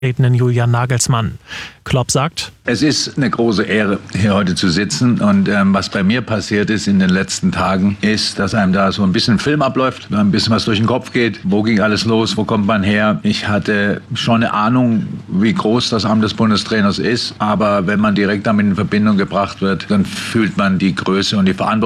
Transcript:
Julian Nagelsmann. Klopp sagt: Es ist eine große Ehre, hier heute zu sitzen. Und was bei mir passiert ist in den letzten Tagen, ist, dass einem da so ein bisschen Film abläuft, ein bisschen was durch den Kopf geht. Wo ging alles los? Wo kommt man her? Ich hatte schon eine Ahnung, wie groß das Amt des Bundestrainers ist. Aber wenn man direkt damit in Verbindung gebracht wird, dann fühlt man die Größe und die Verantwortung.